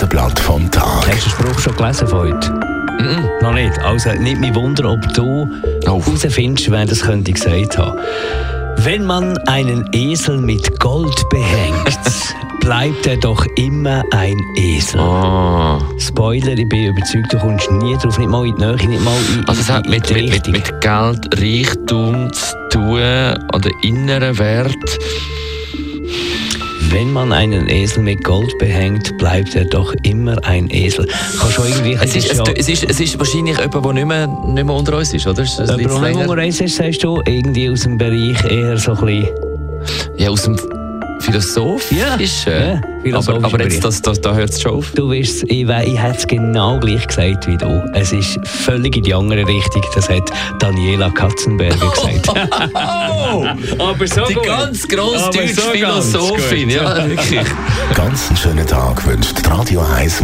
Das Blatt vom Tag. Hast du den Spruch schon gelesen von heute? Noch nicht. Also nicht mich wundern, ob du herausfindest, wer das könnte gesagt haben. Wenn man einen Esel mit Gold behängt, bleibt er doch immer ein Esel. Oh. Spoiler, ich bin überzeugt, du kommst nie drauf, nicht mal in die Nähe, nicht mal in Also es hat in die Richtung. mit Geld, Reichtum zu tun, oder inneren Wert. Wenn man einen Esel mit Gold behängt, bleibt er doch immer ein Esel. Kannst du irgendwie... Es ist wahrscheinlich jemand, der nicht mehr unter uns ist, oder? Ist das ein Jemand, bisschen der nicht länger? unter uns ist, sagst du, irgendwie aus dem Bereich eher so ein bisschen... Ja, aus dem Philosophischen. Aber jetzt, da hört es schon auf. Du weißt, ich hätte es genau gleich gesagt wie du. Es ist völlig in die andere Richtung. Das hat Daniela Katzenberger gesagt. Aber so Die gut. ganz grosse Aber deutsche so ganz Philosophin. gut. Ja, wirklich. Ganz einen schönen Tag wünscht Radio 1